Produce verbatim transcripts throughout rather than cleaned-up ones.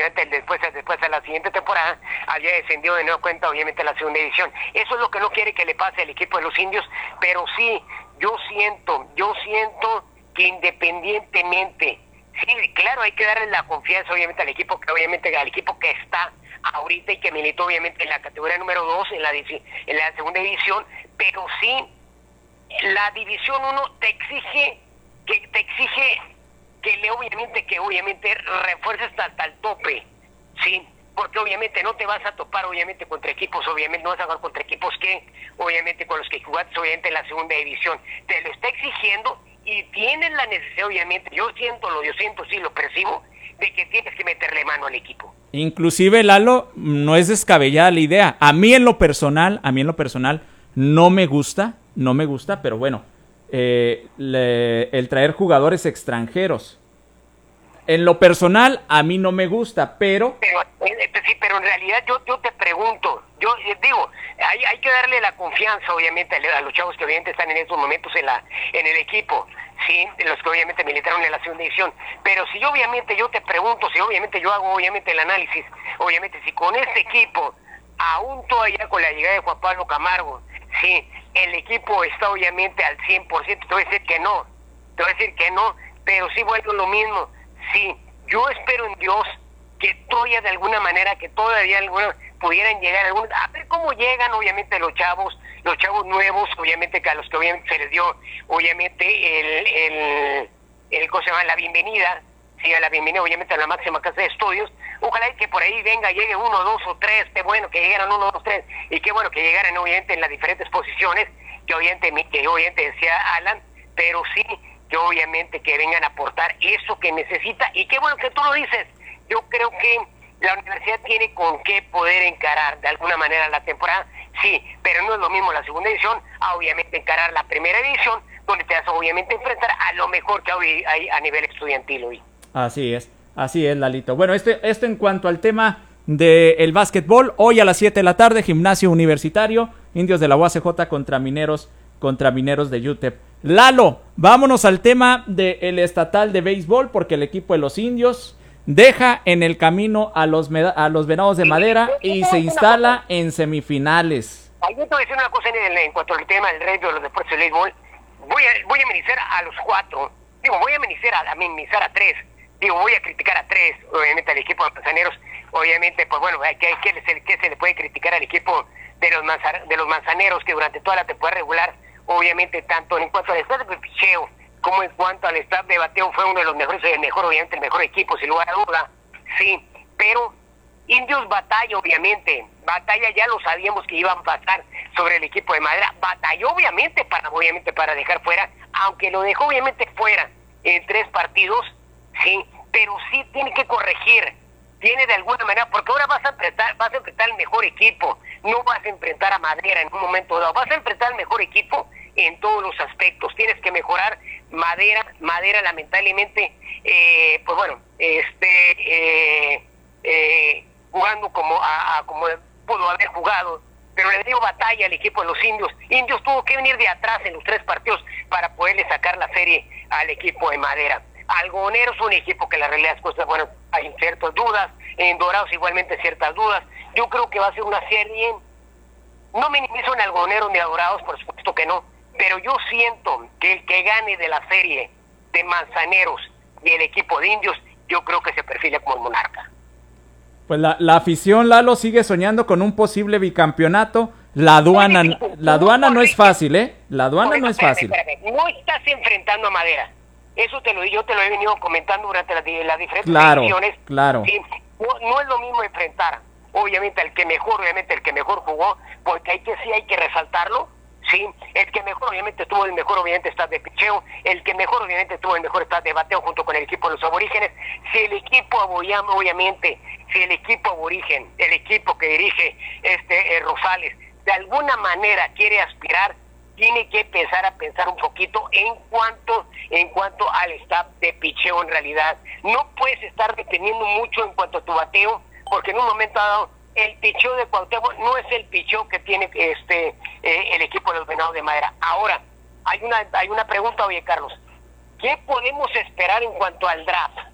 obviamente después, después de la siguiente temporada había descendido de nueva cuenta obviamente a la segunda división. Eso es lo que no quiere que le pase al equipo de los Indios, pero sí, yo siento, yo siento que independientemente, sí, claro, hay que darle la confianza obviamente al equipo, que obviamente al equipo que está ahorita y que militó obviamente en la categoría número dos, en la, en la segunda división, pero sí, la división uno te exige, que te exige que le obviamente, que obviamente refuerces hasta el tope, sí, porque obviamente no te vas a topar obviamente contra equipos, obviamente no vas a jugar contra equipos que obviamente con los que jugaste obviamente en la segunda división, te lo está exigiendo y tienes la necesidad obviamente, yo siento lo, yo siento sí lo percibo, de que tienes que meterle mano al equipo. Inclusive, Lalo, no es descabellada la idea. A mí en lo personal, a mí en lo personal no me gusta, no me gusta, pero bueno, eh, le, el traer jugadores extranjeros. En lo personal, a mí no me gusta, pero... Pero eh, sí, pero en realidad yo, yo te pregunto, yo eh, digo, hay, hay que darle la confianza, obviamente, a, a los chavos que obviamente están en estos momentos en la en el equipo, sí, los que obviamente militaron en la segunda división, pero si yo obviamente yo te pregunto, si obviamente yo hago obviamente el análisis, obviamente si con este equipo, aún todavía con la llegada de Juan Pablo Camargo, sí, el equipo está obviamente al cien por ciento, te voy a decir que no, te voy a decir que no, pero sí vuelvo lo mismo, sí, yo espero en Dios que todavía de alguna manera, que todavía algunos pudieran llegar, algunos, a ver cómo llegan obviamente los chavos, los chavos nuevos, obviamente que a los que obviamente se les dio, obviamente, el, el, el ¿cómo se llama? La bienvenida, sí, a la bienvenida obviamente a la máxima casa de estudios, ojalá que por ahí venga, llegue uno, dos o tres, qué bueno que llegaran uno, dos, tres, y qué bueno que llegaran obviamente en las diferentes posiciones, que obviamente, que obviamente decía Alan, pero sí, que obviamente que vengan a aportar eso que necesita, y qué bueno que tú lo dices, yo creo que la universidad tiene con qué poder encarar de alguna manera la temporada, sí, pero no es lo mismo la segunda división a obviamente encarar la primera división, donde te vas a obviamente enfrentar a lo mejor que hoy hay a nivel estudiantil hoy. Así es, así es, Lalito. Bueno, este, esto en cuanto al tema del básquetbol, hoy a las siete de la tarde, Gimnasio Universitario, Indios de la U A C J contra Mineros, contra Mineros de U T E P. Lalo, vámonos al tema del estatal de béisbol, porque el equipo de los Indios deja en el camino a los a los Venados de Madera y se instala en semifinales. Yo te voy a decir una cosa en, en cuanto al tema del rey de los deportes del béisbol. Voy a, voy a amenizar a los cuatro. Digo, voy a amenizar a, a amenizar a tres. Digo, voy a criticar a tres, obviamente al equipo de manzaneros. Obviamente, pues bueno, ¿qué, qué, se, qué se le puede criticar al equipo de los, manzar, de los manzaneros que durante toda la temporada regular, obviamente, tanto en cuanto al estado de picheo, como en cuanto al staff de bateo fue uno de los mejores, el mejor, obviamente el mejor equipo, sin lugar a duda, sí, pero Indios batalla, obviamente, batalla, ya lo sabíamos que iban a pasar sobre el equipo de Madera, batalló obviamente para, obviamente para dejar fuera, aunque lo dejó obviamente fuera en tres partidos, sí, pero sí tiene que corregir, tiene de alguna manera, porque ahora vas a enfrentar, vas a enfrentar al mejor equipo, no vas a enfrentar a Madera en un momento dado, vas a enfrentar al mejor equipo en todos los aspectos, tienes que mejorar. Madera, Madera lamentablemente, eh, pues bueno, este, eh, eh, jugando como a, a como pudo haber jugado, pero le dio batalla al equipo de los Indios. Indios tuvo que venir de atrás en los tres partidos para poderle sacar la serie al equipo de Madera. Algodoneros es un equipo que la realidad es cosas, bueno, hay ciertas dudas, en Dorados igualmente ciertas dudas. Yo creo que va a ser una serie, no minimizo en Algodoneros ni a Dorados, por supuesto que no, pero yo siento que el que gane de la serie de Manzaneros y el equipo de Indios, yo creo que se perfila como el monarca. Pues la, la afición, Lalo, sigue soñando con un posible bicampeonato. La aduana, la aduana no es fácil, ¿eh? La aduana no es fácil. No estás enfrentando a Madera. Eso te lo yo te lo he venido comentando durante las, las diferentes claro, ediciones. Claro, sí, no, no es lo mismo enfrentar, obviamente, al que mejor, obviamente, el que mejor jugó, porque hay que sí hay que resaltarlo. Sí, el que mejor obviamente tuvo el mejor obviamente staff de picheo, el que mejor obviamente tuvo el mejor staff de bateo junto con el equipo de los aborígenes. Si el equipo obviamente, si el equipo aborigen, el equipo que dirige este eh, Rosales, de alguna manera quiere aspirar, tiene que empezar a pensar un poquito en cuanto en cuanto al staff de picheo en realidad. No puedes estar dependiendo mucho en cuanto a tu bateo, porque en un momento dado el picheo de Cuauhtémoc no es el picheo que tiene este eh, el equipo de los Venados de Madera. Ahora, hay una hay una pregunta, oye Carlos, ¿qué podemos esperar en cuanto al draft?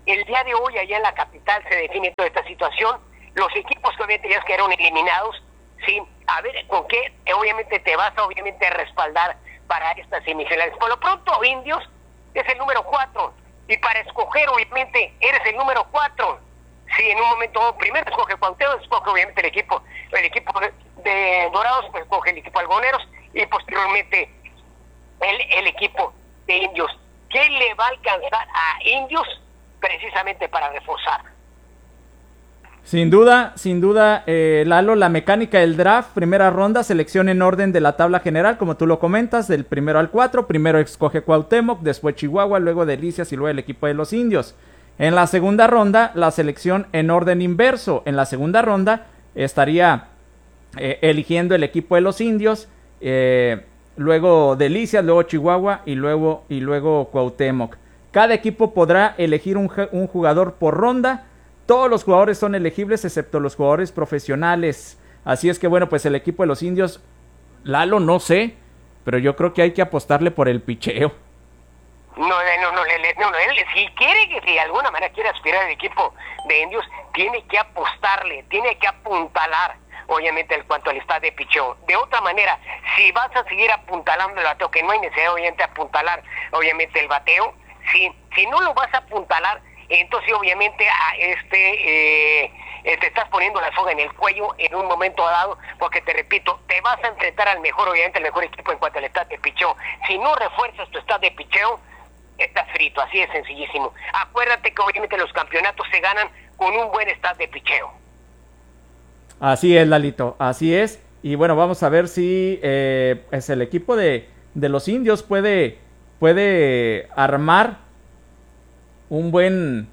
el día de hoy allá en la capital se define toda esta situación. Los equipos que obviamente ya quedaron eliminados, sí, a ver con qué eh, obviamente te vas a obviamente a respaldar para estas semifinales. Por lo pronto, Indios es el número cuatro, y para escoger obviamente eres el número cuatro. Sí, en un momento primero escoge Cuauhtémoc, escoge obviamente el equipo, el equipo de, de Dorados, pues escoge el equipo Algoneros, y posteriormente el, el equipo de Indios. ¿Qué le va a alcanzar a Indios precisamente para reforzar? Sin duda, sin duda, eh, Lalo, la mecánica del draft, primera ronda, selección en orden de la tabla general, como tú lo comentas, del primero al cuatro, primero escoge Cuauhtémoc, después Chihuahua, luego Delicias y luego el equipo de los Indios. En la segunda ronda, la selección en orden inverso. En la segunda ronda estaría eh, eligiendo el equipo de los Indios, eh, luego Delicias, luego Chihuahua y luego, y luego Cuauhtémoc. Cada equipo podrá elegir un, un jugador por ronda. Todos los jugadores son elegibles excepto los jugadores profesionales. Así es que bueno, pues el equipo de los Indios, Lalo, no sé, pero yo creo que hay que apostarle por el picheo. No, no, no, le, no, no, él, si quiere que de alguna manera quiere aspirar al equipo de Indios, tiene que apostarle, tiene que apuntalar, obviamente, en cuanto al estado de picheo. De otra manera, si vas a seguir apuntalando el bateo, que no hay necesidad, obviamente, apuntalar, obviamente, el bateo, si, si no lo vas a apuntalar, entonces obviamente a este eh, eh, te estás poniendo la soga en el cuello en un momento dado, porque te repito, te vas a enfrentar al mejor, obviamente, al mejor equipo en cuanto al estado de picheo. Si no refuerzas tu estado de picheo, estás frito, así de sencillísimo. Acuérdate que obviamente los campeonatos se ganan con un buen estado de picheo. Así es, Lalito, así es. Y bueno, vamos a ver si eh, es el equipo de, de los Indios puede, puede armar un buen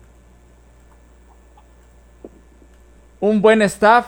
un buen staff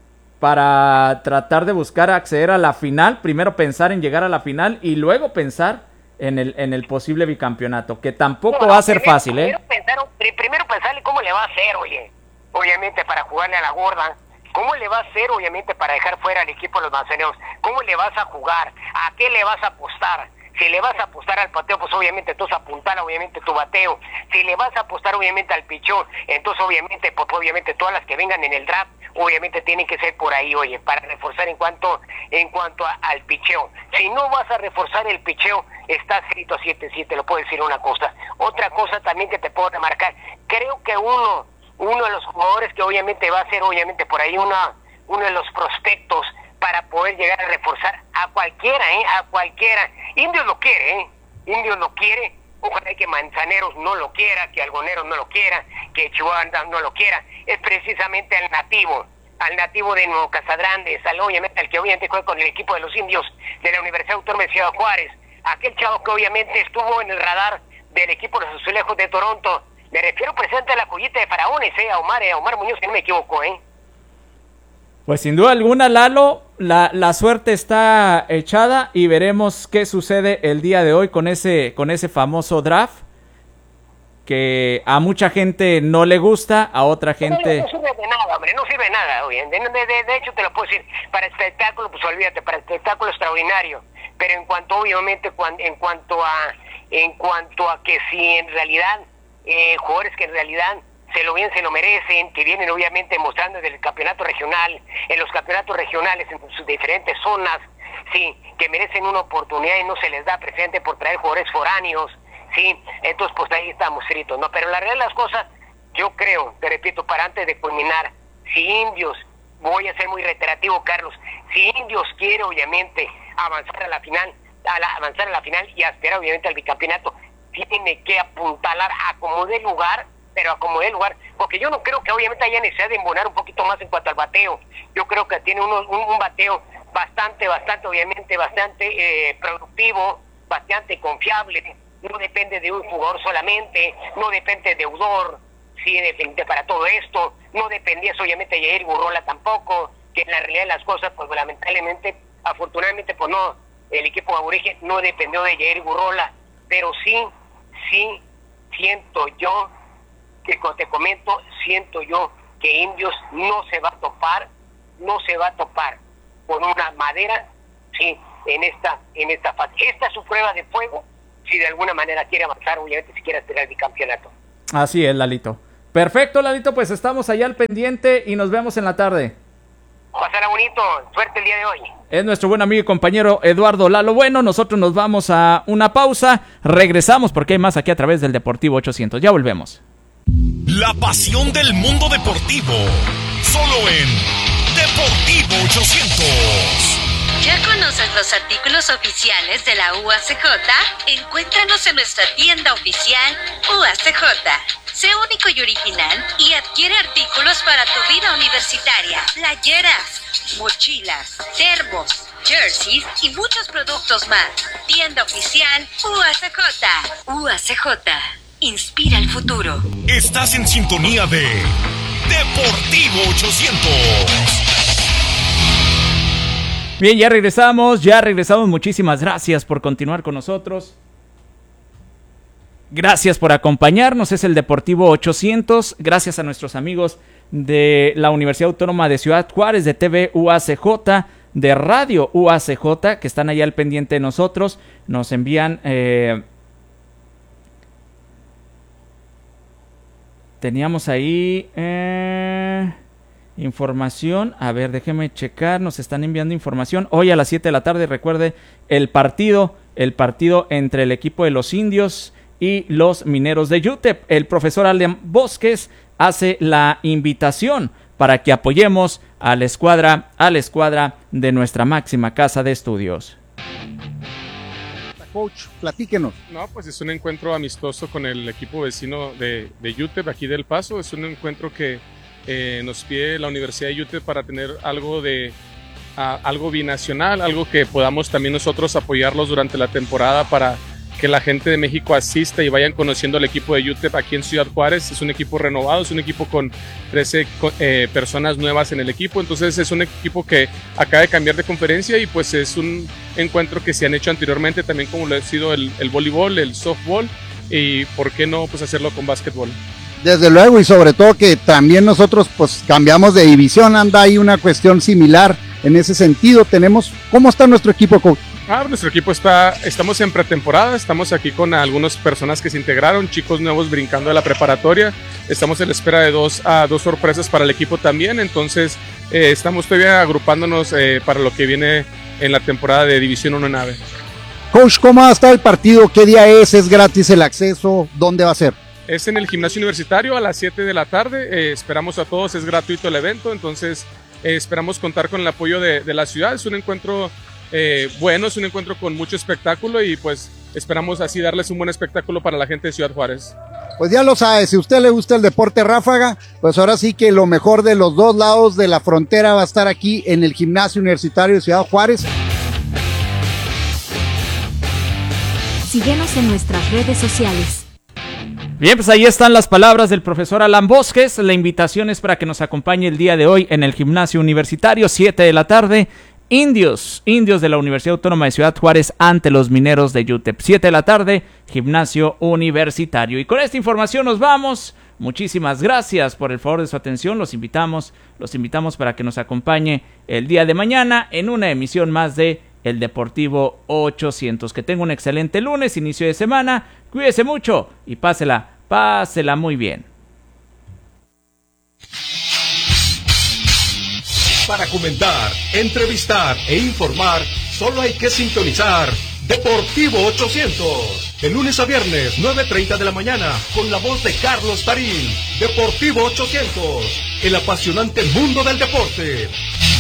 para tratar de buscar acceder a la final. Primero pensar en llegar a la final y luego pensar en el en el posible bicampeonato, que tampoco no, va a ser primero, fácil, primero ¿eh? Pensar, primero pensarle cómo le va a hacer, oye, obviamente para jugarle a la gorda. ¿Cómo le va a hacer, obviamente, para dejar fuera al equipo de los manzaneros? ¿Cómo le vas a jugar? ¿A qué le vas a apostar? Si le vas a apostar al bateo, pues obviamente entonces apuntar obviamente tu bateo. Si le vas a apostar obviamente al pichón, entonces obviamente, pues obviamente todas las que vengan en el draft, obviamente tienen que ser por ahí, oye, para reforzar en cuanto en cuanto a, al picheo. Si no vas a reforzar el picheo, estás frito a siete siete, lo puedo decir una cosa. Otra cosa también que te puedo remarcar, creo que uno, uno de los jugadores que obviamente va a ser obviamente por ahí una, uno de los prospectos para poder llegar a reforzar a cualquiera, ¿eh? A cualquiera. Indios lo quiere, ¿eh? Indios lo quiere. Ojalá que Manzaneros no lo quiera, que Algoneros no lo quiera, que Chihuahua no lo quiera. Es precisamente al nativo, al nativo de Nuevo Casadrandes, al, obviamente, al que obviamente juega con el equipo de los Indios de la Universidad Autónoma de Ciudad Juárez. Aquel chavo que obviamente estuvo en el radar del equipo de los Azulejos de Toronto. Me refiero presente a la joyita de Faraones, ¿eh? A Omar, eh, a Omar Muñoz, si no me equivoco, ¿eh? Pues sin duda alguna, Lalo, la, la suerte está echada y veremos qué sucede el día de hoy con ese, con ese famoso draft que a mucha gente no le gusta, a otra gente... No, no sirve de nada, hombre, no sirve de nada, oye. De, de, de, de hecho te lo puedo decir, para espectáculo, pues olvídate, para espectáculo extraordinario, pero en cuanto, obviamente, cuan, en cuanto a en cuanto a que si en realidad, eh, jugadores que en realidad se lo bien se lo merecen, que vienen obviamente mostrando desde el campeonato regional, en los campeonatos regionales, en sus diferentes zonas, sí, que merecen una oportunidad y no se les da presente por traer jugadores foráneos, sí, entonces pues ahí estamos fritos, ¿no? Pero la realidad de las cosas, yo creo, te repito, para antes de culminar, si Indios, voy a ser muy reiterativo, Carlos, si Indios quiere obviamente avanzar a la final, a la, avanzar a la final y aspirar obviamente al bicampeonato, tiene que apuntalar a como dé lugar, pero a como dé lugar, porque yo no creo que obviamente haya necesidad de embonar un poquito más en cuanto al bateo. Yo creo que tiene unos, un, un bateo bastante, bastante, obviamente, bastante eh, productivo, bastante confiable, no depende de un jugador solamente, no depende de Eudor, sí, de, para todo esto, no dependía obviamente de Yair Gurrola tampoco, que en la realidad de las cosas, pues lamentablemente, afortunadamente, pues no, el equipo aborigen no dependió de Yair Gurrola, pero sí, sí, siento yo, que te comento, siento yo que Indios no se va a topar, no se va a topar con una madera, sí, en esta, en esta fase. Esta es su prueba de fuego, si de alguna manera quiere avanzar, obviamente si quiere aspirar al bicampeonato. Así es, Lalito. Perfecto, Lalito, pues estamos allá al pendiente y nos vemos en la tarde. Pásala bonito, suerte el día de hoy. Es nuestro buen amigo y compañero Eduardo Lalo Bueno. Nosotros nos vamos a una pausa. Regresamos porque hay más aquí a través del Deportivo ochocientos. Ya volvemos. La pasión del mundo deportivo. Solo en Deportivo ochocientos. ¿Ya conoces los artículos oficiales de la U A C J? Encuéntranos en nuestra tienda oficial U A C J. Sé único y original y adquiere artículos para tu vida universitaria. Playeras, mochilas, termos, jerseys y muchos productos más. Tienda oficial U A C J. U A C J. Inspira el futuro. Estás en sintonía de Deportivo ochocientos. Bien, ya regresamos, ya regresamos. Muchísimas gracias por continuar con nosotros. Gracias por acompañarnos, es el Deportivo ochocientos. Gracias a nuestros amigos de la Universidad Autónoma de Ciudad Juárez, de T V U A C J, de Radio U A C J, que están allá al pendiente de nosotros. Nos envían... Eh, teníamos ahí... Eh, información, a ver, déjeme checar, nos están enviando información. Hoy a las siete de la tarde, recuerde, el partido, el partido entre el equipo de los Indios y los Mineros de U T E P. El profesor Alan Bosques hace la invitación para que apoyemos a la escuadra, a la escuadra de nuestra máxima casa de estudios. Coach, platíquenos. No, pues es un encuentro amistoso con el equipo vecino de, de U T E P aquí del Paso. Es un encuentro que Eh, nos pide la Universidad de U T E P para tener algo de uh, algo binacional, algo que podamos también nosotros apoyarlos durante la temporada para que la gente de México asista y vayan conociendo el equipo de U T E P aquí en Ciudad Juárez. Es un equipo renovado, es un equipo con trece eh, personas nuevas en el equipo, entonces es un equipo que acaba de cambiar de conferencia y pues es un encuentro que se han hecho anteriormente también, como lo ha sido el, el voleibol, el softball y por qué no pues hacerlo con básquetbol. Desde luego, y sobre todo que también nosotros pues cambiamos de división, anda ahí una cuestión similar en ese sentido. Tenemos, ¿cómo está nuestro equipo, coach? Ah, nuestro equipo está, estamos en pretemporada, estamos aquí con algunas personas que se integraron, chicos nuevos brincando de la preparatoria, estamos en la espera de dos, a dos sorpresas para el equipo también, entonces eh, estamos todavía agrupándonos eh, para lo que viene en la temporada de División uno Nave. Coach, ¿cómo va a estar el partido? ¿Qué día es? ¿Es gratis el acceso? ¿Dónde va a ser? Es en el gimnasio universitario a las siete de la tarde, eh, esperamos a todos, es gratuito el evento, entonces eh, esperamos contar con el apoyo de, de la ciudad. Es un encuentro eh, bueno, es un encuentro con mucho espectáculo y pues esperamos así darles un buen espectáculo para la gente de Ciudad Juárez. Pues ya lo sabe, si a usted le gusta el deporte ráfaga, pues ahora sí que lo mejor de los dos lados de la frontera va a estar aquí en el gimnasio universitario de Ciudad Juárez. Síguenos en nuestras redes sociales. Bien, pues ahí están las palabras del profesor Alan Bosques. La invitación es para que nos acompañe el día de hoy en el gimnasio universitario, siete de la tarde. Indios, Indios de la Universidad Autónoma de Ciudad Juárez ante los Mineros de U T E P. siete de la tarde, gimnasio universitario. Y con esta información nos vamos. Muchísimas gracias por el favor de su atención. Los invitamos, los invitamos para que nos acompañe el día de mañana en una emisión más de El Deportivo ochocientos. Que tenga un excelente lunes, inicio de semana. Cuídese mucho y pásela, pásela muy bien. Para comentar, entrevistar e informar, solo hay que sintonizar Deportivo ochocientos. De lunes a viernes, nueve treinta de la mañana, con la voz de Carlos Tarín. Deportivo ochocientos, el apasionante mundo del deporte.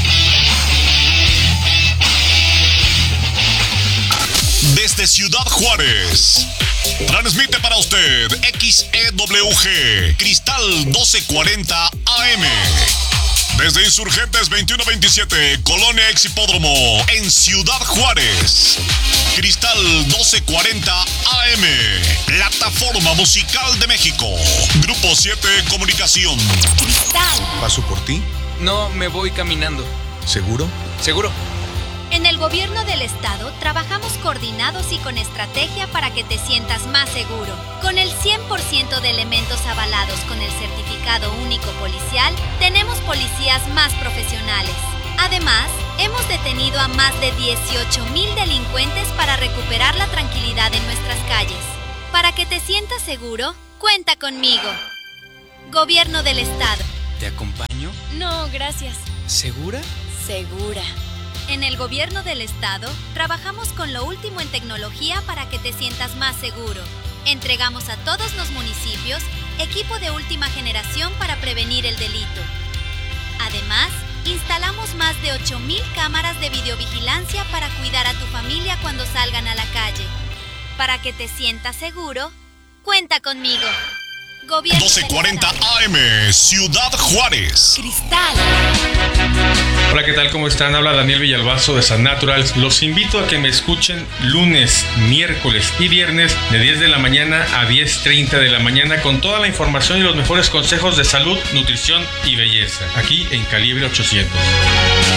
Desde Ciudad Juárez, transmite para usted X E W G, Cristal doce cuarenta A M. Desde Insurgentes veintiuno veintisiete, Colonia Ex Hipódromo, en Ciudad Juárez. Cristal doce cuarenta A M, Plataforma Musical de México. Grupo siete Comunicación. Cristal. ¿Paso por ti? No, me voy caminando. ¿Seguro? ¿Seguro? En el gobierno del estado trabajamos coordinados y con estrategia para que te sientas más seguro. Con el cien por ciento de elementos avalados con el certificado único policial, tenemos policías más profesionales. Además, hemos detenido a más de dieciocho mil delincuentes para recuperar la tranquilidad en nuestras calles. Para que te sientas seguro, Cuenta conmigo. Gobierno del Estado. ¿Te acompaño? No, gracias. ¿Segura? Segura. En el Gobierno del Estado, trabajamos con lo último en tecnología para que te sientas más seguro. Entregamos a todos los municipios equipo de última generación para prevenir el delito. Además, instalamos más de ocho mil cámaras de videovigilancia para cuidar a tu familia cuando salgan a la calle. Para que te sientas seguro, cuenta conmigo. Gobierno doce cuarenta A M, Ciudad Juárez. Cristal. Hola, ¿qué tal? ¿Cómo están? Habla Daniel Villalbazo de San Naturals. Los invito a que me escuchen lunes, miércoles y viernes de diez de la mañana a diez treinta de la mañana con toda la información y los mejores consejos de salud, nutrición y belleza. Aquí en Calibre ochocientos.